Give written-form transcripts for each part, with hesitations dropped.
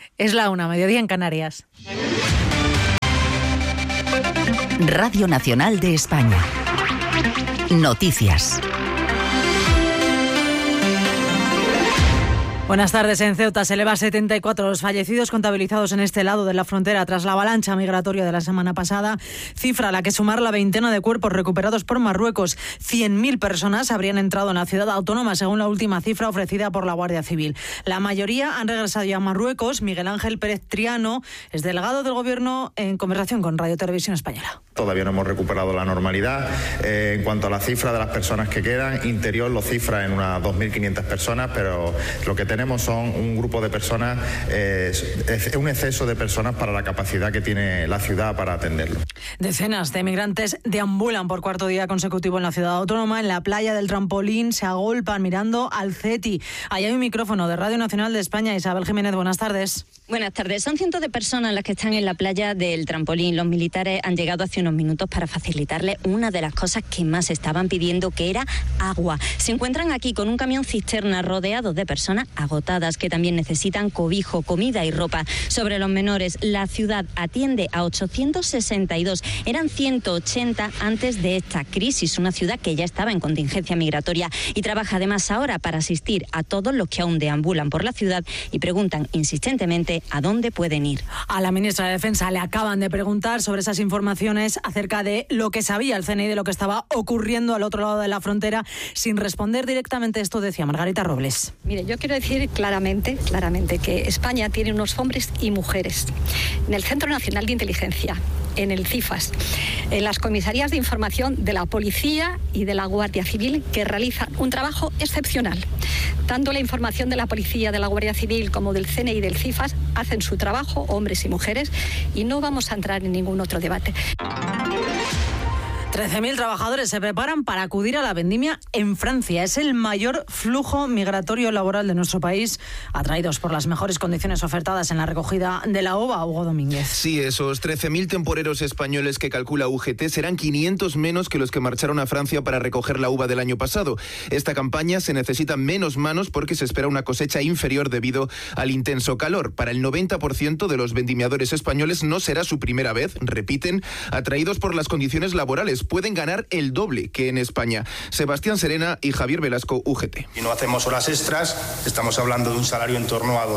Es la 1, mediodía en Canarias. Radio Nacional de España. Noticias. Buenas tardes. En Ceuta se eleva a 74 los fallecidos contabilizados en este lado de la frontera tras la avalancha migratoria de la semana pasada, cifra a la que sumar la veintena de cuerpos recuperados por Marruecos. 100.000 personas habrían entrado en la ciudad autónoma, según la última cifra ofrecida por la Guardia Civil. La mayoría han regresado ya a Marruecos. Miguel Ángel Pérez Triano es delegado del Gobierno en conversación con Radio Televisión Española. Todavía no hemos recuperado la normalidad. En cuanto a la cifra de las personas que quedan, Interior lo cifra en unas 2.500 personas, pero lo que tenemos son un grupo de personas, un exceso de personas para la capacidad que tiene la ciudad para atenderlo. Decenas de migrantes deambulan por cuarto día consecutivo en la ciudad autónoma. En la playa del Trampolín se agolpan mirando al CETI. Ahí hay un micrófono de Radio Nacional de España. Isabel Jiménez, buenas tardes. Buenas tardes. Son cientos de personas las que están en la playa del Trampolín. Los militares han llegado hace unos minutos para facilitarles una de las cosas que más estaban pidiendo, que era agua. Se encuentran aquí con un camión cisterna rodeado de personas agotadas que también necesitan cobijo, comida y ropa. Sobre los menores, la ciudad atiende a 862. Eran 180 antes de esta crisis. Una ciudad que ya estaba en contingencia migratoria y trabaja además ahora para asistir a todos los que aún deambulan por la ciudad y preguntan insistentemente a dónde pueden ir. A la ministra de Defensa le acaban de preguntar sobre esas informaciones acerca de lo que sabía el CNI de lo que estaba ocurriendo al otro lado de la frontera. Sin responder directamente esto decía Margarita Robles. Mire, yo quiero decir claramente que España tiene unos hombres y mujeres en el Centro Nacional de Inteligencia, en el CIFAS, en las comisarías de información de la Policía y de la Guardia Civil, que realizan un trabajo excepcional. Tanto la información de la Policía, de la Guardia Civil como del CNI y del CIFAS hacen su trabajo, hombres y mujeres, y no vamos a entrar en ningún otro debate. 13.000 trabajadores se preparan para acudir a la vendimia en Francia. Es el mayor flujo migratorio laboral de nuestro país, atraídos por las mejores condiciones ofertadas en la recogida de la uva. Hugo Domínguez. Sí, esos 13.000 temporeros españoles que calcula UGT serán 500 menos que los que marcharon a Francia para recoger la uva del año pasado. Esta campaña se necesitan menos manos porque se espera una cosecha inferior debido al intenso calor. Para el 90% de los vendimiadores españoles no será su primera vez, repiten, atraídos por las condiciones laborales. Pueden ganar el doble que en España. Sebastián Serena y Javier Velasco, UGT. Si no hacemos horas extras, estamos hablando de un salario en torno a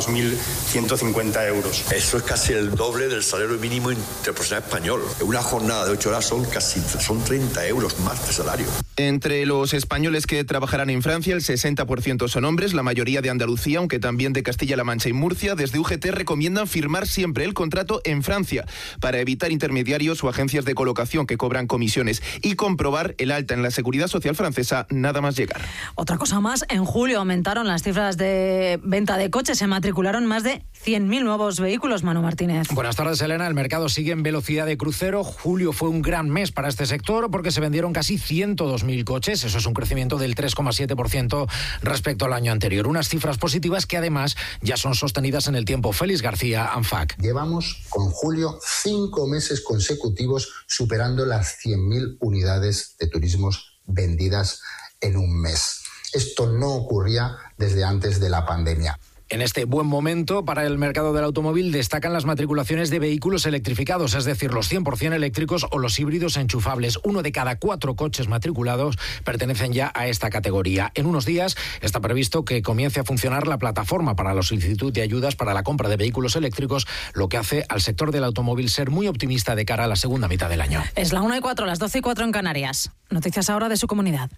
2.150 euros. Eso es casi el doble del salario mínimo interprofesional español. Una jornada de 8 horas son 30 euros más de salario. Entre los españoles que trabajarán en Francia, el 60% son hombres, la mayoría de Andalucía, aunque también de Castilla-La Mancha y Murcia. Desde UGT recomiendan firmar siempre el contrato en Francia para evitar intermediarios o agencias de colocación que cobran comisiones y comprobar el alta en la Seguridad Social francesa nada más llegar. Otra cosa más, en julio aumentaron las cifras de venta de coches, se matricularon más de 100.000 nuevos vehículos. Manu Martínez. Buenas tardes, Elena. El mercado sigue en velocidad de crucero. Julio fue un gran mes para este sector porque se vendieron casi 102.000 coches. Eso es un crecimiento del 3,7% respecto al año anterior. Unas cifras positivas que además ya son sostenidas en el tiempo. Félix García, ANFAC. Llevamos con julio 5 meses consecutivos superando las 100.000 unidades de turismos vendidas en un mes. Esto no ocurría desde antes de la pandemia. En este buen momento para el mercado del automóvil destacan las matriculaciones de vehículos electrificados, es decir, los 100% eléctricos o los híbridos enchufables. 1 de cada 4 coches matriculados pertenecen ya a esta categoría. En unos días está previsto que comience a funcionar la plataforma para la solicitud de ayudas para la compra de vehículos eléctricos, lo que hace al sector del automóvil ser muy optimista de cara a la segunda mitad del año. Es la 1:04, las 12:04 en Canarias. Noticias ahora de su comunidad.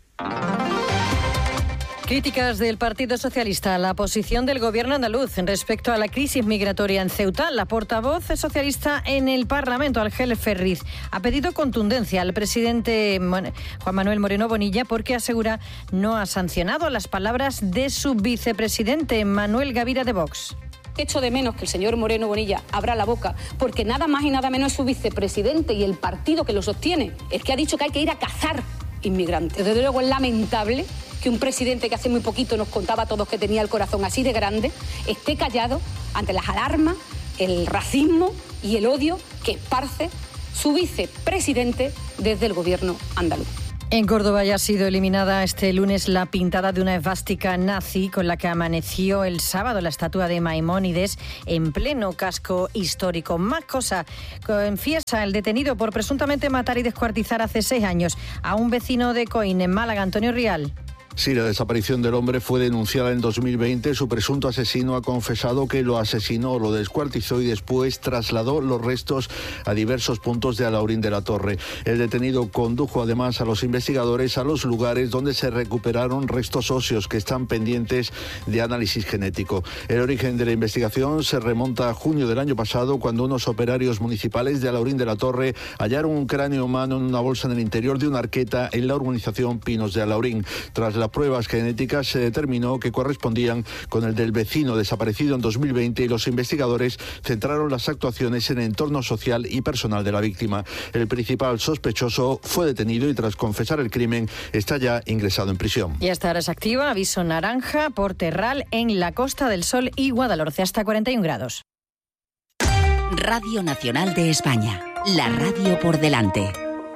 Críticas del Partido Socialista a la posición del Gobierno andaluz respecto a la crisis migratoria en Ceuta. La portavoz socialista en el Parlamento, Ángel Ferriz, ha pedido contundencia al presidente Juan Manuel Moreno Bonilla porque asegura no ha sancionado las palabras de su vicepresidente Manuel Gavira de Vox. Echo de menos que el señor Moreno Bonilla abra la boca, porque nada más y nada menos es su vicepresidente y el partido que lo sostiene el que ha dicho que hay que ir a cazar inmigrantes. Desde luego es lamentable que un presidente que hace muy poquito nos contaba a todos que tenía el corazón así de grande esté callado ante las alarmas, el racismo y el odio que esparce su vicepresidente desde el gobierno andaluz. En Córdoba ya ha sido eliminada este lunes la pintada de una esvástica nazi con la que amaneció el sábado la estatua de Maimónides en pleno casco histórico. Más cosa, confiesa el detenido por presuntamente matar y descuartizar hace 6 años a un vecino de Coín, en Málaga, Antonio Rial. Sí, la desaparición del hombre fue denunciada en 2020. Su presunto asesino ha confesado que lo asesinó, lo descuartizó y después trasladó los restos a diversos puntos de Alhaurín de la Torre. El detenido condujo además a los investigadores a los lugares donde se recuperaron restos óseos que están pendientes de análisis genético. El origen de la investigación se remonta a junio del año pasado, cuando unos operarios municipales de Alhaurín de la Torre hallaron un cráneo humano en una bolsa en el interior de una arqueta en la urbanización Pinos de Alhaurín. Tras las pruebas genéticas se determinó que correspondían con el del vecino desaparecido en 2020 y los investigadores centraron las actuaciones en el entorno social y personal de la víctima. El principal sospechoso fue detenido y tras confesar el crimen está ya ingresado en prisión. Y hasta ahora se activa aviso naranja por terral en la Costa del Sol y Guadalhorce, hasta 41 grados. Radio Nacional de España, la radio por delante.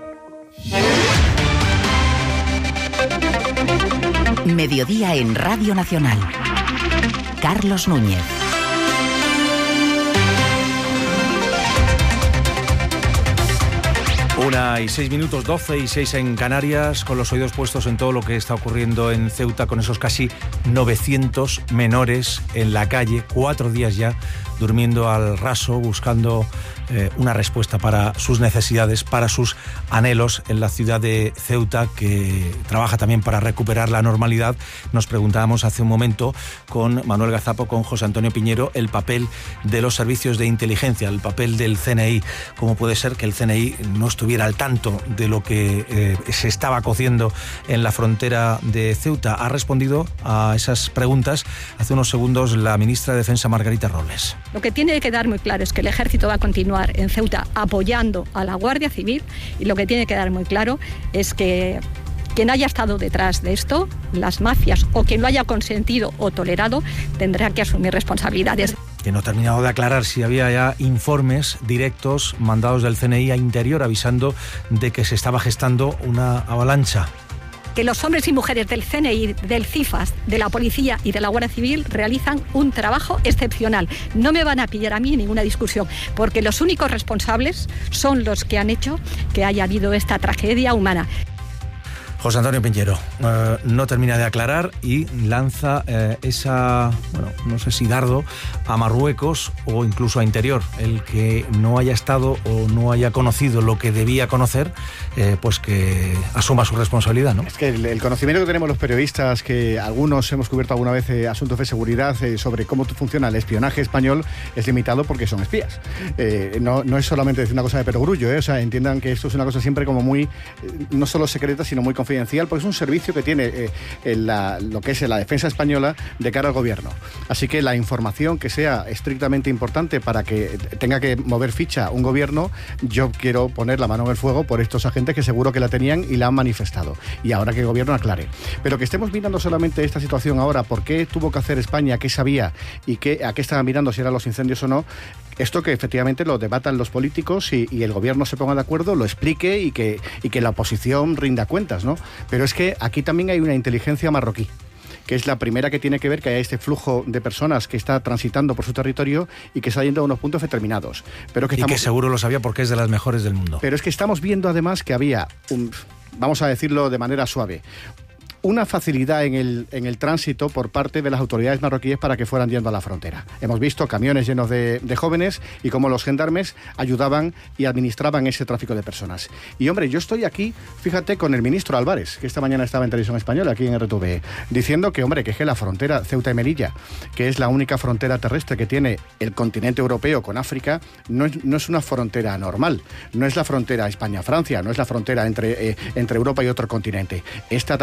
Mediodía en Radio Nacional. Carlos Núñez. 1:06, 12:06 en Canarias, con los oídos puestos en todo lo que está ocurriendo en Ceuta, con esos casi 900 menores en la calle, 4 días ya, durmiendo al raso, buscando una respuesta para sus necesidades, para sus anhelos en la ciudad de Ceuta, que trabaja también para recuperar la normalidad. Nos preguntábamos hace un momento con Manuel Gazapo, con José Antonio Piñero, el papel de los servicios de inteligencia, el papel del CNI. ¿Cómo puede ser que el CNI no estuviera al tanto de lo que se estaba cociendo en la frontera de Ceuta? Ha respondido a esas preguntas hace unos segundos la ministra de Defensa, Margarita Robles. Lo que tiene que quedar muy claro es que el Ejército va a continuar en Ceuta apoyando a la Guardia Civil, y lo que tiene que quedar muy claro es que quien haya estado detrás de esto, las mafias, o quien lo haya consentido o tolerado, tendrá que asumir responsabilidades. Que no ha terminado de aclarar si había ya informes directos mandados del CNI a Interior avisando de que se estaba gestando una avalancha. Que los hombres y mujeres del CNI, del CIFAS, de la Policía y de la Guardia Civil realizan un trabajo excepcional. No me van a pillar a mí en ninguna discusión, porque los únicos responsables son los que han hecho que haya habido esta tragedia humana. José Antonio Piñero no termina de aclarar y lanza no sé si dardo a Marruecos o incluso a Interior. El que no haya estado o no haya conocido lo que debía conocer, pues que asuma su responsabilidad, ¿no? Es que el conocimiento que tenemos los periodistas, que algunos hemos cubierto alguna vez asuntos de seguridad sobre cómo funciona el espionaje español, es limitado porque son espías. No es solamente decir una cosa de perogrullo, o sea, entiendan que esto es una cosa siempre como muy, no solo secreta, sino muy confidencial, porque es un servicio que tiene lo que es la defensa española de cara al gobierno. Así que la información que sea estrictamente importante para que tenga que mover ficha un gobierno, yo quiero poner la mano en el fuego por estos agentes que seguro que la tenían y la han manifestado. Y ahora que el gobierno aclare. Pero que estemos mirando solamente esta situación ahora, por qué tuvo que hacer España, qué sabía y a qué estaba mirando, si eran los incendios o no, esto que efectivamente lo debatan los políticos y el gobierno se ponga de acuerdo, lo explique y que la oposición rinda cuentas, ¿no? Pero es que aquí también hay una inteligencia marroquí, que es la primera que tiene que ver que haya este flujo de personas que está transitando por su territorio y que está yendo a unos puntos determinados. Pero que que seguro lo sabía porque es de las mejores del mundo. Pero es que estamos viendo además que había, vamos a decirlo de manera suave, una facilidad en el tránsito por parte de las autoridades marroquíes para que fueran yendo a la frontera. Hemos visto camiones llenos de jóvenes y cómo los gendarmes ayudaban y administraban ese tráfico de personas. Y hombre, yo estoy aquí, fíjate, con el ministro Álvarez, que esta mañana estaba en Televisión Española, aquí en RTVE, diciendo que, hombre, que es que la frontera Ceuta y Melilla, que es la única frontera terrestre que tiene el continente europeo con África, no es una frontera normal. No es la frontera España-Francia, no es la frontera entre Europa y otro continente. Esta también es el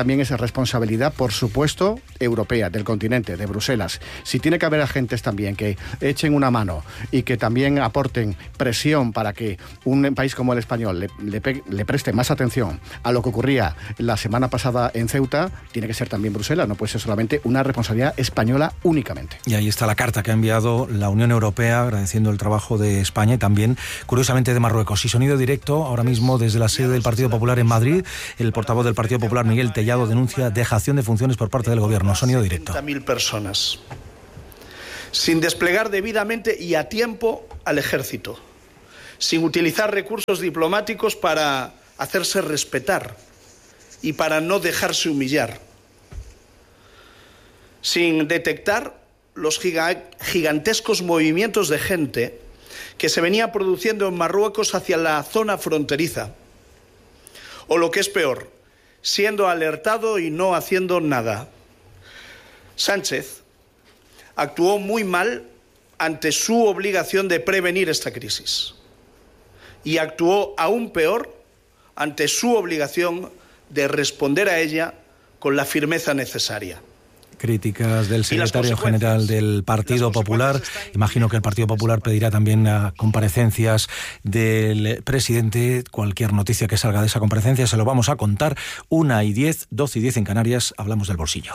responsabilidad, por supuesto, europea, del continente, de Bruselas. Si tiene que haber agentes también que echen una mano y que también aporten presión para que un país como el español le preste más atención a lo que ocurría la semana pasada en Ceuta, tiene que ser también Bruselas, no puede ser solamente una responsabilidad española únicamente. Y ahí está la carta que ha enviado la Unión Europea agradeciendo el trabajo de España y también, curiosamente, de Marruecos. Y sonido directo, ahora mismo desde la sede del Partido Popular en Madrid, el portavoz del Partido Popular, Miguel Tellado, denuncia dejación de funciones por parte del Gobierno. Sonido directo. 30.000 personas, sin desplegar debidamente y a tiempo al ejército, sin utilizar recursos diplomáticos para hacerse respetar y para no dejarse humillar, sin detectar los gigantescos movimientos de gente que se venía produciendo en Marruecos hacia la zona fronteriza, o lo que es peor, siendo alertado y no haciendo nada. Sánchez actuó muy mal ante su obligación de prevenir esta crisis y actuó aún peor ante su obligación de responder a ella con la firmeza necesaria. Críticas del secretario general del Partido Popular. Imagino que el Partido Popular pedirá también comparecencias del presidente. Cualquier noticia que salga de esa comparecencia se lo vamos a contar. 1:10, 12:10 en Canarias. Hablamos del bolsillo.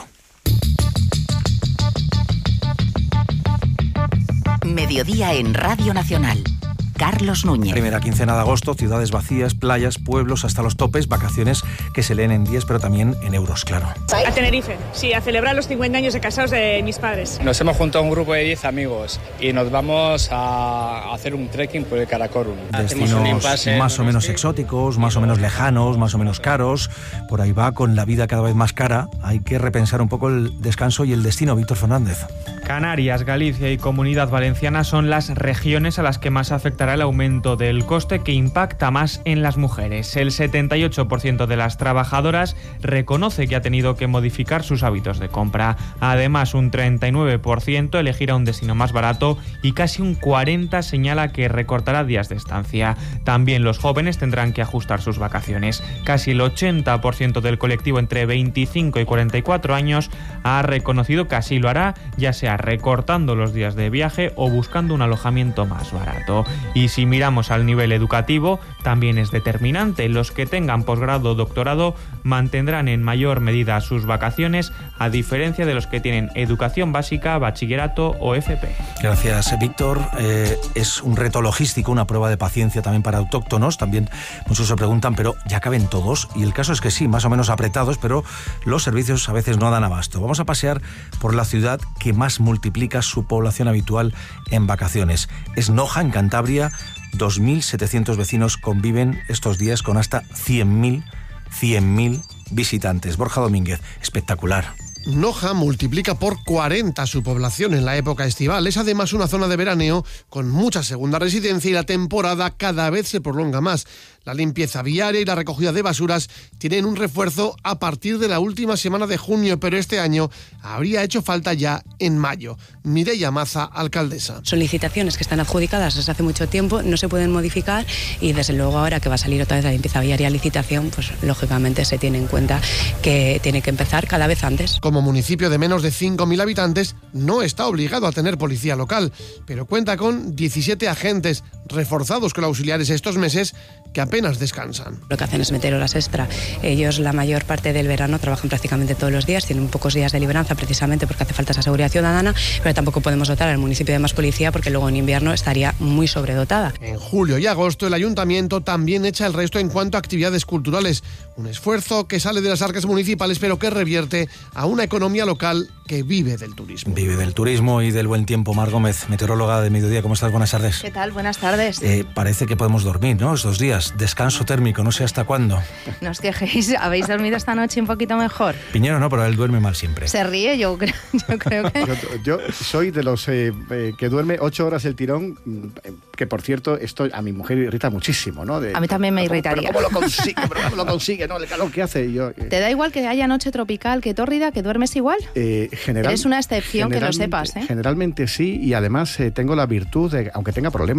Mediodía en Radio Nacional. Carlos Núñez. Primera quincena de agosto, ciudades vacías, playas, pueblos hasta los topes, vacaciones que se leen en días, pero también en euros, claro. A Tenerife, sí, a celebrar los 50 años de casados de mis padres. Nos hemos juntado un grupo de 10 amigos y nos vamos a hacer un trekking por el Karakorum. Destinos más o menos exóticos, más o menos lejanos, más o menos caros. Por ahí va, con la vida cada vez más cara. Hay que repensar un poco el descanso y el destino. Víctor Fernández. Canarias, Galicia y Comunidad Valenciana son las regiones a las que más afectará el aumento del coste, que impacta más en las mujeres. El 78% de las trabajadoras reconoce que ha tenido que modificar sus hábitos de compra. Además, un 39% elegirá un destino más barato y casi un 40% señala que recortará días de estancia. También los jóvenes tendrán que ajustar sus vacaciones. Casi el 80% del colectivo entre 25 y 44 años ha reconocido que así lo hará, ya sea recortando los días de viaje o buscando un alojamiento más barato. Y si miramos al nivel educativo, también es determinante. Los que tengan posgrado o doctorado mantendrán en mayor medida sus vacaciones, a diferencia de los que tienen educación básica, bachillerato o FP. Gracias, Víctor. Es un reto logístico, una prueba de paciencia también para autóctonos. También muchos se preguntan, ¿pero ya caben todos? Y el caso es que sí, más o menos apretados, pero los servicios a veces no dan abasto. Vamos a pasear por la ciudad que más multiplica su población habitual en vacaciones. Es Noja, en Cantabria. 2.700 vecinos conviven estos días con hasta 100.000 visitantes. Borja Domínguez, espectacular. Noja multiplica por 40 su población en la época estival. Es además una zona de veraneo con mucha segunda residencia y la temporada cada vez se prolonga más. La limpieza viaria y la recogida de basuras tienen un refuerzo a partir de la última semana de junio, pero este año habría hecho falta ya en mayo. Mireia Maza, alcaldesa. Son licitaciones que están adjudicadas desde hace mucho tiempo, no se pueden modificar y desde luego ahora que va a salir otra vez la limpieza viaria a licitación, pues lógicamente se tiene en cuenta que tiene que empezar cada vez antes. Como municipio de menos de 5.000 habitantes, no está obligado a tener policía local, pero cuenta con 17 agentes reforzados con auxiliares estos meses que apenas descansan. Lo que hacen es meter horas extra. Ellos la mayor parte del verano trabajan prácticamente todos los días, tienen pocos días de libranza precisamente porque hace falta esa seguridad ciudadana, pero tampoco podemos dotar al municipio de más policía porque luego en invierno estaría muy sobredotada. En julio y agosto el ayuntamiento también echa el resto en cuanto a actividades culturales, un esfuerzo que sale de las arcas municipales pero que revierte a una economía local que vive del turismo. Vive del turismo y del buen tiempo. Mar Gómez, meteoróloga de Mediodía, ¿cómo estás? Buenas tardes. ¿Qué tal? Buenas tardes. Parece que podemos dormir, ¿no? Estos días, descanso térmico, no sé hasta cuándo. No os quejéis, ¿habéis dormido esta noche un poquito mejor? Piñero no, pero él duerme mal siempre. Se ríe, yo creo que... Yo soy de los que duerme 8 horas el tirón, que por cierto, esto a mi mujer irrita muchísimo, ¿no? A mí también me irritaría. ¿Cómo lo consigue? ¿No? El calor que hace. ¿Te da igual que haya noche tropical, que tórrida, que duermes igual? Eres una excepción, que lo sepas, ¿eh? Generalmente sí, y además tengo la virtud de, aunque tenga problemas o tensión,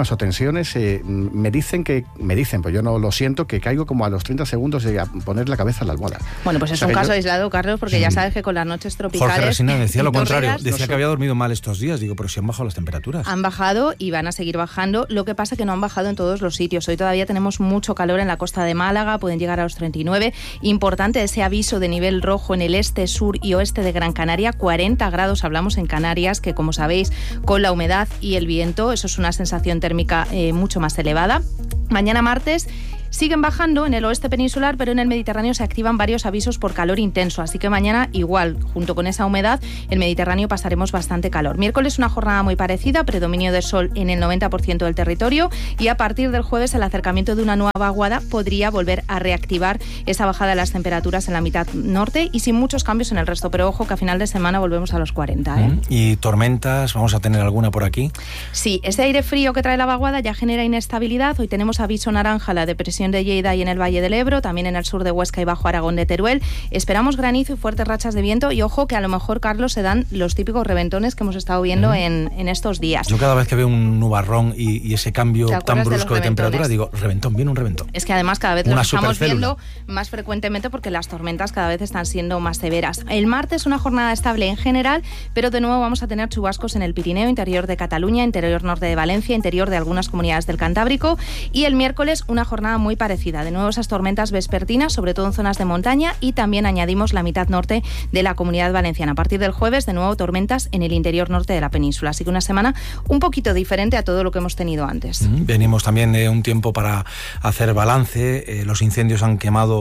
ocasiones me dicen, pues yo no lo siento, que caigo como a los 30 segundos de poner la cabeza en la almohada. Bueno, pues es un caso aislado, Carlos, porque ya sabes que con las noches tropicales... Jorge Resina decía lo contrario, decía que había dormido mal estos días. Digo, pero si han bajado las temperaturas. Han bajado y van a seguir bajando, lo que pasa que no han bajado en todos los sitios. Hoy todavía tenemos mucho calor en la costa de Málaga, pueden llegar a los 39. Importante ese aviso de nivel rojo en el este, sur y oeste de Gran Canaria, 40 grados hablamos en Canarias, que como sabéis, con la humedad y el viento, eso es una sensación térmica mucho más elevada. Mañana martes siguen bajando en el oeste peninsular, pero en el Mediterráneo se activan varios avisos por calor intenso, así que mañana igual, junto con esa humedad, el Mediterráneo pasaremos bastante calor. Miércoles una jornada muy parecida, predominio de sol en el 90% del territorio, y a partir del jueves el acercamiento de una nueva vaguada podría volver a reactivar esa bajada de las temperaturas en la mitad norte y sin muchos cambios en el resto, pero ojo que a final de semana volvemos a los 40. ¿Y tormentas? ¿Vamos a tener alguna por aquí? Sí, ese aire frío que trae la vaguada ya genera inestabilidad. Hoy tenemos aviso naranja, la depresión de Lleida y en el Valle del Ebro, también en el sur de Huesca y Bajo Aragón de Teruel. Esperamos granizo y fuertes rachas de viento y ojo que a lo mejor, Carlos, se dan los típicos reventones que hemos estado viendo en estos días. Yo cada vez que veo un nubarrón y ese cambio tan brusco de temperatura, digo, reventón, viene un reventón. Es que además cada vez lo estamos viendo más frecuentemente porque las tormentas cada vez están siendo más severas. El martes una jornada estable en general, pero de nuevo vamos a tener chubascos en el Pirineo, interior de Cataluña, interior norte de Valencia, interior de algunas comunidades del Cantábrico, y el miércoles una jornada muy parecida. De nuevo esas tormentas vespertinas, sobre todo en zonas de montaña, y también añadimos la mitad norte de la Comunidad Valenciana. A partir del jueves, de nuevo tormentas en el interior norte de la península. Así que una semana un poquito diferente a todo lo que hemos tenido antes. Venimos también de un tiempo para hacer balance. Los incendios han quemado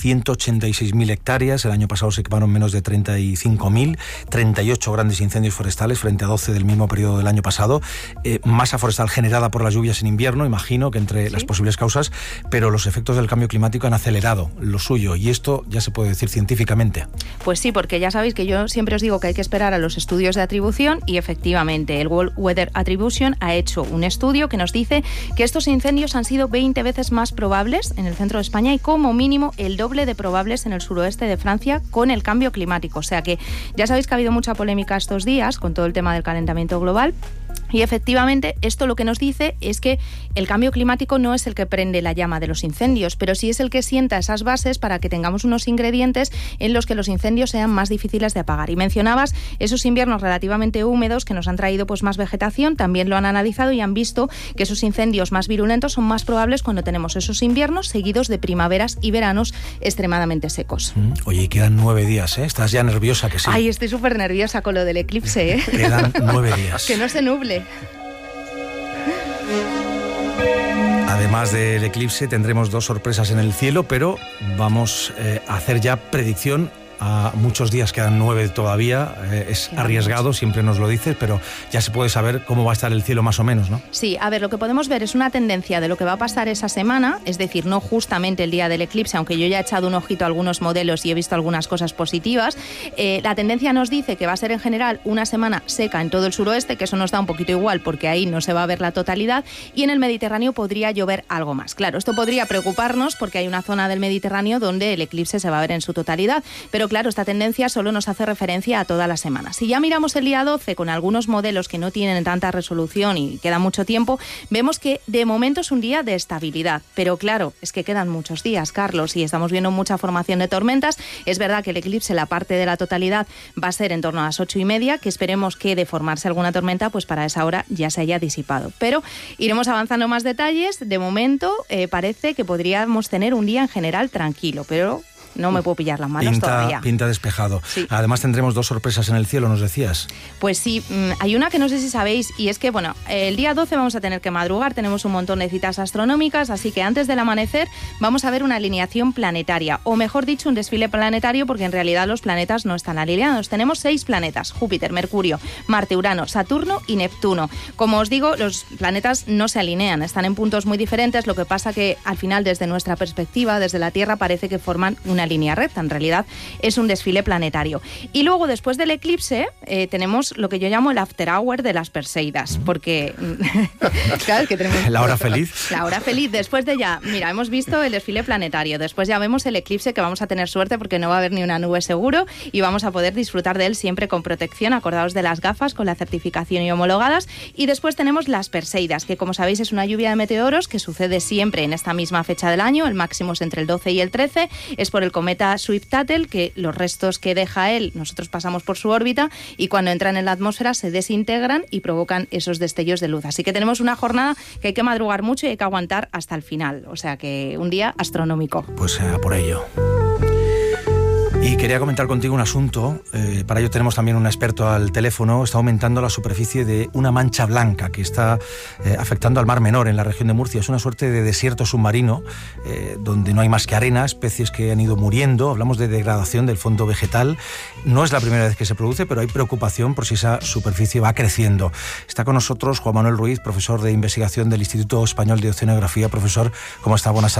186.000 hectáreas. El año pasado se quemaron menos de 35.000. 38 grandes incendios forestales frente a 12 del mismo periodo del año pasado. Masa forestal generada por las lluvias en invierno, imagino que entre las posibles causas, pero los efectos del cambio climático han acelerado lo suyo, y esto ya se puede decir científicamente. Pues sí, porque ya sabéis que yo siempre os digo que hay que esperar a los estudios de atribución, y efectivamente el World Weather Attribution ha hecho un estudio que nos dice que estos incendios han sido 20 veces más probables en el centro de España y como mínimo el doble de probables en el suroeste de Francia con el cambio climático. O sea que ya sabéis que ha habido mucha polémica estos días con todo el tema del calentamiento global. Y efectivamente esto lo que nos dice es que el cambio climático no es el que prende la llama de los incendios, pero sí es el que sienta esas bases para que tengamos unos ingredientes en los que los incendios sean más difíciles de apagar. Y mencionabas esos inviernos relativamente húmedos que nos han traído pues más vegetación, también lo han analizado y han visto que esos incendios más virulentos son más probables cuando tenemos esos inviernos seguidos de primaveras y veranos extremadamente secos. Oye, quedan 9 días, ¿eh? ¿Estás ya nerviosa que sí? Ay, estoy súper nerviosa con lo del eclipse, ¿eh? Quedan 9 días. Que no se nuble. Además del eclipse tendremos 2 sorpresas en el cielo, pero vamos a hacer ya predicción. A muchos días, quedan 9 todavía, es arriesgado, siempre nos lo dices, pero ya se puede saber cómo va a estar el cielo más o menos, ¿no? Sí, a ver, lo que podemos ver es una tendencia de lo que va a pasar esa semana, es decir, no justamente el día del eclipse, aunque yo ya he echado un ojito a algunos modelos y he visto algunas cosas positivas. La tendencia nos dice que va a ser en general una semana seca en todo el suroeste, que eso nos da un poquito igual porque ahí no se va a ver la totalidad, y en el Mediterráneo podría llover algo más. Claro, esto podría preocuparnos porque hay una zona del Mediterráneo donde el eclipse se va a ver en su totalidad, pero claro, esta tendencia solo nos hace referencia a toda la semana. Si ya miramos el día 12 con algunos modelos que no tienen tanta resolución y queda mucho tiempo, vemos que de momento es un día de estabilidad. Pero claro, es que quedan muchos días, Carlos, y estamos viendo mucha formación de tormentas. Es verdad que el eclipse, la parte de la totalidad, va a ser en torno a las 8:30, que esperemos que de formarse alguna tormenta, pues para esa hora ya se haya disipado. Pero iremos avanzando más detalles. De momento parece que podríamos tener un día en general tranquilo, pero no me puedo pillar las manos todavía. Pinta despejado. Sí. Además tendremos 2 sorpresas en el cielo, nos decías. Pues sí, hay una que no sé si sabéis, y es que, bueno, el día 12 vamos a tener que madrugar, tenemos un montón de citas astronómicas, así que antes del amanecer vamos a ver una alineación planetaria, o mejor dicho, un desfile planetario, porque en realidad los planetas no están alineados. Tenemos 6 planetas: Júpiter, Mercurio, Marte, Urano, Saturno y Neptuno. Como os digo, los planetas no se alinean, están en puntos muy diferentes, lo que pasa que al final, desde nuestra perspectiva, desde la Tierra, parece que forman una línea recta, en realidad es un desfile planetario. Y luego, después del eclipse, tenemos lo que yo llamo el after hour de las Perseidas, porque claro, es que tenemos la hora feliz. La hora feliz, después de ya, mira, hemos visto el desfile planetario, después ya vemos el eclipse, que vamos a tener suerte porque no va a haber ni una nube seguro y vamos a poder disfrutar de él siempre con protección, acordados de las gafas con la certificación y homologadas. Y después tenemos las Perseidas, que como sabéis es una lluvia de meteoros que sucede siempre en esta misma fecha del año, el máximo es entre el 12 y el 13, es por el cometa Swift-Tuttle, que los restos que deja él, nosotros pasamos por su órbita y cuando entran en la atmósfera se desintegran y provocan esos destellos de luz. Así que tenemos una jornada que hay que madrugar mucho y hay que aguantar hasta el final, o sea que un día astronómico. Pues a por ello. Y quería comentar contigo un asunto, para ello tenemos también un experto al teléfono. Está aumentando la superficie de una mancha blanca que está afectando al Mar Menor en la región de Murcia. Es una suerte de desierto submarino donde no hay más que arena, especies que han ido muriendo. Hablamos de degradación del fondo vegetal. No es la primera vez que se produce, pero hay preocupación por si esa superficie va creciendo. Está con nosotros Juan Manuel Ruiz, profesor de investigación del Instituto Español de Oceanografía. Profesor, ¿cómo está? Buenas tardes.